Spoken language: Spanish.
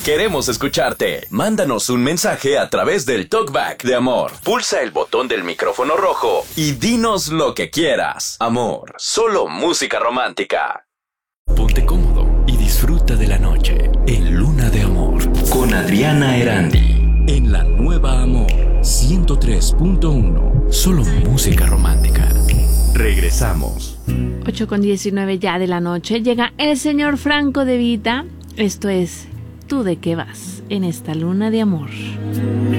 Queremos escucharte. Mándanos un mensaje a través del Talkback de Amor. Pulsa el botón del micrófono rojo y dinos lo que quieras. Amor, solo música romántica. Ponte cómodo y disfruta de la noche en Luna de Amor con Adriana Erandi. En la nueva Amor 103.1. Solo música romántica. Regresamos. 8:19 ya de la noche. Llega el señor Franco De Vita. Esto es ¿Tú de qué vas? En esta Luna de Amor.